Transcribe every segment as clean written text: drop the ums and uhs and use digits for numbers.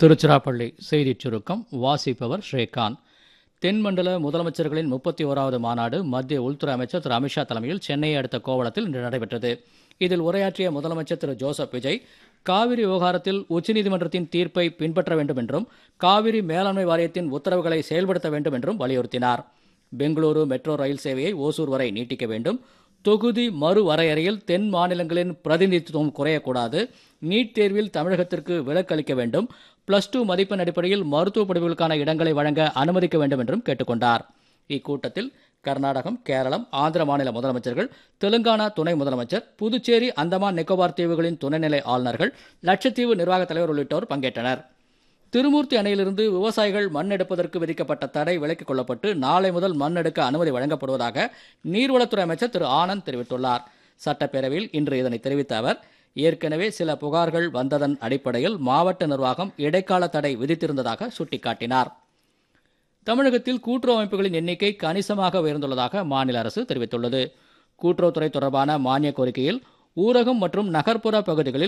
திருச்சிராப்பள்ளி செய்திச் சுருக்கம் வாசிப்பவர் ஸ்ரீகாந்த். தென்மண்டல முதலமைச்சர்களின் 31வது மாநாடு மத்திய உள்துறை அமைச்சர் திரு அமித்ஷா தலைமையில் சென்னையை அடுத்த கோவளத்தில் இன்று நடைபெற்றது. இதில் உரையாற்றிய முதலமைச்சர் திரு ஜோசப் விஜய், காவிரி விவகாரத்தில் உச்சநீதிமன்றத்தின் தீர்ப்பை பின்பற்ற வேண்டும் என்றும் காவிரி மேலாண்மை வாரியத்தின் உத்தரவுகளை செயல்படுத்த வேண்டும் என்றும் வலியுறுத்தினார். பெங்களூரு மெட்ரோ ரயில் சேவையை ஓசூர் வரை நீட்டிக்க வேண்டும். தொகுதி மறுவரையறையில் தென் மாநிலங்களின் பிரதிநிதித்துவம் குறையக்கூடாது. நீட் தேர்வில் தமிழகத்திற்கு விலக்கு அளிக்க வேண்டும். +2 மதிப்பெண் அடிப்படையில் மருத்துவ படிப்புகளுக்கான இடங்களை வழங்க அனுமதிக்க வேண்டும் என்றும் கேட்டுக்கொண்டார். இக்கூட்டத்தில் கர்நாடகம், கேரளம், ஆந்திர மாநில முதலமைச்சர்கள், தெலுங்கானா துணை முதலமைச்சர், புதுச்சேரி, அந்தமான் நிக்கோபார் தீவுகளின் துணைநிலை ஆளுநர்கள், லட்சத்தீவு நிர்வாக தலைவர் உள்ளிட்டோர் பங்கேற்றனர். திருமூர்த்தி அணையிலிருந்து விவசாயிகள் மண் எடுப்பதற்கு விதிக்கப்பட்ட தடை விலக்கிக் கொள்ளப்பட்டு நாளை முதல் மண் எடுக்க அனுமதி வழங்கப்படுவதாக நீர்வளத்துறை அமைச்சர் திரு ஆனந்த் தெரிவித்துள்ளார். சட்டப்பேரவையில் இன்று இதனை தெரிவித்த அவர், ஏற்கனவே சில புகார்கள் வந்ததன் அடிப்படையில் மாவட்ட நிர்வாகம் இடைக்கால தடை விதித்திருந்ததாக சுட்டிக்காட்டினார். தமிழகத்தில் கூட்டுறவு அமைப்புகளின் எண்ணிக்கை கணிசமாக உயர்ந்துள்ளதாக மாநில அரசு தெரிவித்துள்ளது. கூட்டுறவுத்துறை தொடர்பான மானிய கோரிக்கையில் ஊரகம் மற்றும் நகர்ப்புற பகுதிகளில்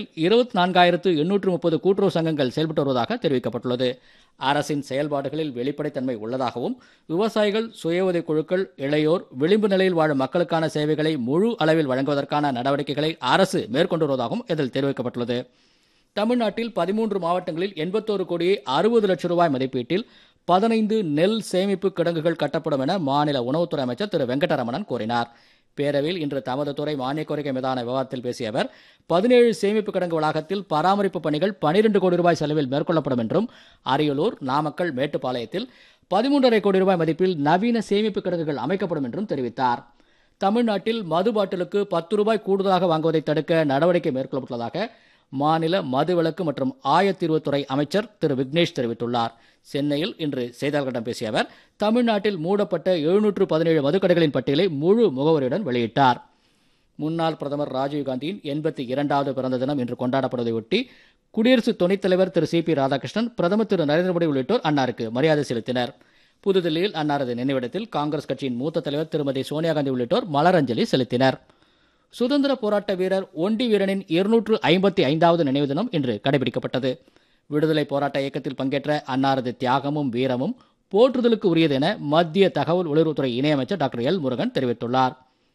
24,830 கூட்டுறவு சங்கங்கள் செயல்பட்டு வருவதாக தெரிவிக்கப்பட்டுள்ளது. அரசின் செயல்பாடுகளில் வெளிப்படைத்தன்மை உள்ளதாகவும் விவசாயிகள், சுய உதவிக் குழுக்கள், இளையோர், விளிம்பு நிலையில் வாழும் மக்களுக்கான சேவைகளை முழு அளவில் வழங்குவதற்கான நடவடிக்கைகளை அரசு மேற்கொண்டு வருவதாகவும் இதில் தெரிவிக்கப்பட்டுள்ளது. தமிழ்நாட்டில் 13 மாவட்டங்களில் 81 கோடியே 60 லட்சம் ரூபாய் மதிப்பீட்டில் 15 நெல் சேமிப்பு கிடங்குகள் கட்டப்படும் என மாநில உணவுத்துறை அமைச்சர் திரு வெங்கடரமணன் கூறினார். பேரவையில் இன்று தமது துறை மானிய கோரிக்கை மீதான விவாதத்தில் பேசிய அவர், 17 சேமிப்பு கிடங்கு வளாகத்தில் பராமரிப்பு பணிகள் 12 கோடி ரூபாய் செலவில் மேற்கொள்ளப்படும் என்றும், அரியலூர், நாமக்கல், மேட்டுப்பாளையத்தில் 13,5 கோடி ரூபாய் மதிப்பில் நவீன சேமிப்பு கிடங்குகள் அமைக்கப்படும் என்றும் தெரிவித்தார். தமிழ்நாட்டில் மது பாட்டிலுக்கு 10 ரூபாய் கூடுதலாக வாங்குவதை தடுக்க நடவடிக்கை மேற்கொள்ளப்பட்டுள்ளதாக மாநில மதுவிலக்கு மற்றும் ஆயத்தீர்வுத்துறை அமைச்சர் திரு விக்னேஷ் தெரிவித்துள்ளார். சென்னையில் இன்று செய்தியாளர்களிடம் பேசிய அவர், தமிழ்நாட்டில் மூடப்பட்ட 717 மதுக்கடைகளின் பட்டியலை முழு முகவரியுடன் வெளியிட்டார். முன்னாள் பிரதமர் ராஜீவ்காந்தியின் 82வது பிறந்த தினம் இன்று கொண்டாடப்படுவதையொட்டி குடியரசு துணைத் தலைவர் திரு சி.பி. ராதாகிருஷ்ணன், பிரதமர் திரு நரேந்திர மோடி உள்ளிட்டோர் அன்னாருக்கு மரியாதை செலுத்தினர். புதுதில்லியில் அன்னாரது நினைவிடத்தில் காங்கிரஸ் கட்சியின் மூத்த தலைவர் திருமதி சோனியாகாந்தி உள்ளிட்டோர் மலரஞ்சலி செலுத்தினர். சுதந்திர போராட்ட வீரர் ஒண்டி வீரனின் 255வது நினைவு தினம் இன்று கடைபிடிக்கப்பட்டது. விடுதலை போராட்ட இயக்கத்தில் பங்கேற்ற அன்னாரது தியாகமும் வீரமும் போற்றுதலுக்கு உரியது என மத்திய தகவல் ஒலிபரப்புத்துறை இணையமைச்சர் டாக்டர் எல் முருகன் தெரிவித்துள்ளார்.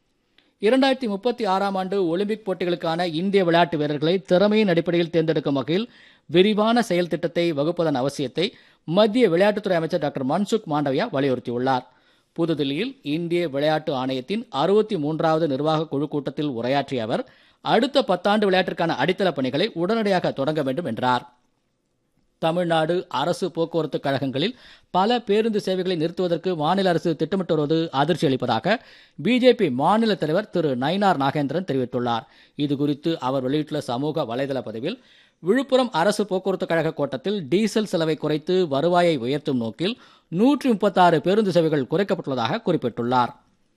2036ஆம் ஆண்டு ஒலிம்பிக் போட்டிகளுக்கான இந்திய விளையாட்டு வீரர்களை திறமையின் அடிப்படையில் தேர்ந்தெடுக்கும் வகையில் விரிவான செயல் திட்டத்தை வகுப்பதன் அவசியத்தை மத்திய விளையாட்டுத்துறை அமைச்சர் டாக்டர் மன்சுக் மாண்டவியா வலியுறுத்தியுள்ளார். புதுதில்லியில் இந்திய விளையாட்டு ஆணையத்தின் 63வது நிர்வாக குழு கூட்டத்தில் உரையாற்றிய அவர், அடுத்த 10 ஆண்டு விளையாட்டிற்கான அடித்தள பணிகளை உடனடியாக தொடங்க வேண்டும் என்றார். தமிழ்நாடு அரசு போக்குவரத்து கழகங்களில் பல பேருந்து சேவைகளை நிறுத்துவதற்கு மாநில அரசு திட்டமிட்டு வருவது அதிர்ச்சி அளிப்பதாக பிஜேபி மாநில தலைவர் திரு நயினார் நாகேந்திரன் தெரிவித்துள்ளார். இதுகுறித்து அவர் வெளியிட்டுள்ள சமூக வலைதள பதிவில், விழுப்புரம் அரசு போக்குவரத்து கழக கோட்டத்தில் டீசல் செலவை குறைத்து வருவாயை உயர்த்தும் நோக்கில் 136 பேருந்து சேவைகள் குறைக்கப்பட்டுள்ளதாக குறிப்பிட்டுள்ளார்.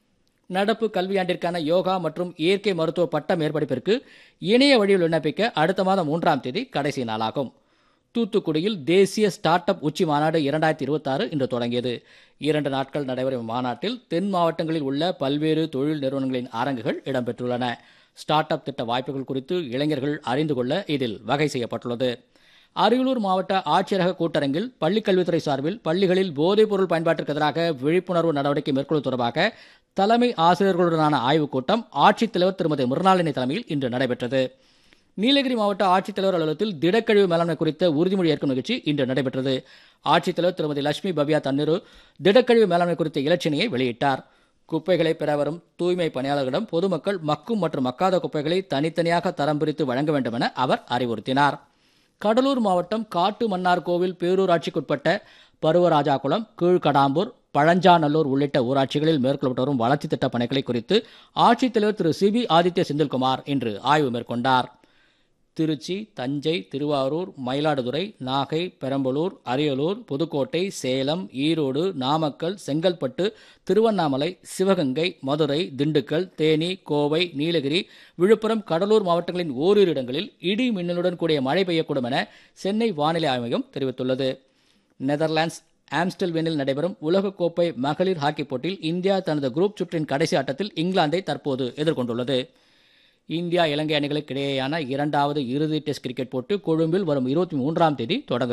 நடப்பு கல்வியாண்டிற்கான யோகா மற்றும் இயற்கை மருத்துவ பட்ட மேற்படிப்பிற்கு இணைய வழியில் விண்ணப்பிக்க அடுத்த மாதம் 3ஆம் தேதி கடைசி நாளாகும். தூத்துக்குடியில் தேசிய ஸ்டார்ட் அப் உச்சி மாநாடு 2026 இன்று தொடங்கியது. 2 நாட்கள் நடைபெறும் மாநாட்டில் தென் மாவட்டங்களில் உள்ள பல்வேறு தொழில் நிறுவனங்களின் அரங்குகள் இடம்பெற்றுள்ளன. ஸ்டார்ட் அப் திட்ட வாய்ப்புகள் குறித்து இளைஞர்கள் அறிந்து கொள்ள இதில் வகை செய்யப்பட்டுள்ளது. அரியலூர் மாவட்ட ஆட்சியரக கூட்டரங்கில் பள்ளிக்கல்வித்துறை சார்பில் பள்ளிகளில் போதைப் பொருள் பயன்பாட்டிற்கு எதிராக விழிப்புணர்வு நடவடிக்கை மேற்கொள்வது தொடர்பாக தலைமை ஆசிரியர்களுடனான ஆய்வுக் கூட்டம் ஆட்சித்தலைவர் திருமதி மிருணாளினி தலைமையில் இன்று நடைபெற்றது. நீலகிரி மாவட்ட ஆட்சித்தலைவர் அலுவலகத்தில் திடக்கழிவு மேலாண்மை குறித்த உறுதிமொழி ஏற்கும் நிகழ்ச்சி இன்று நடைபெற்றது. ஆட்சித்தலைவர் திருமதி லட்சுமி பவ்யா தன்னிரு திடக்கழிவு மேலாண்மை குறித்த இலச்சினையை வெளியிட்டார். குப்பைகளை பெற வரும் தூய்மை பணியாளர்களிடம் பொதுமக்கள் மக்கும் மற்றும் மக்காத குப்பைகளை தனித்தனியாக தரம் பிரித்து வழங்க வேண்டும் என அவர் அறிவுறுத்தினார். கடலூர் மாவட்டம் காட்டு மன்னார் கோவில் பேரூராட்சிக்குட்பட்ட பருவராஜாகுளம், கீழ்கடாம்பூர், பழஞ்சாநல்லூர் உள்ளிட்ட ஊராட்சிகளில் மேற்கொள்ளப்பட்டு வரும் வளர்ச்சித் திட்ட பணிகளை குறித்து ஆட்சித்தலைவர் திரு சி.பி. ஆதித்ய செந்தில்குமார் இன்று ஆய்வு மேற்கொண்டார். திருச்சி, தஞ்சை, திருவாரூர், மயிலாடுதுறை, நாகை, பெரம்பலூர், அரியலூர், புதுக்கோட்டை, சேலம், ஈரோடு, நாமக்கல், செங்கல்பட்டு, திருவண்ணாமலை, சிவகங்கை, மதுரை, திண்டுக்கல், தேனி, கோவை, நீலகிரி, விழுப்புரம், கடலூர் மாவட்டங்களின் ஓரிரு இடங்களில் இடி மின்னலுடன் கூடிய மழை பெய்யக்கூடும் என சென்னை வானிலை ஆய்வு மையம் தெரிவித்துள்ளது. நெதர்லாந்து ஆம்ஸ்டல்வேனில் நடைபெறும் உலகக்கோப்பை மகளிர் ஹாக்கி போட்டியில் இந்தியா தனது குரூப் சுற்றின் கடைசி ஆட்டத்தில் இங்கிலாந்தை தற்போது எதிர்கொண்டுள்ளது. இந்தியா இலங்கை அணிகளுக்கு இடையேயான 2வது இறுதி டெஸ்ட் கிரிக்கெட் போட்டி கொழும்பில் வரும் 23ஆம் தேதி தொடங்க